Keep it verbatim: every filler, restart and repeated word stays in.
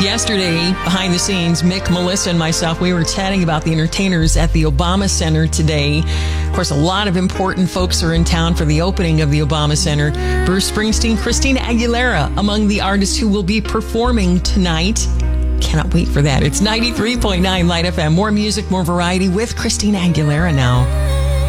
Yesterday, behind the scenes, Mick, Melissa, and myself, we were chatting about the entertainers at the Obama Center today. Of course, a lot of important folks are in town for the opening of the Obama Center. Bruce Springsteen, Christina Aguilera, among the artists who will be performing tonight. Cannot wait for that. It's ninety-three point nine Light F M. More music, more variety with Christina Aguilera now.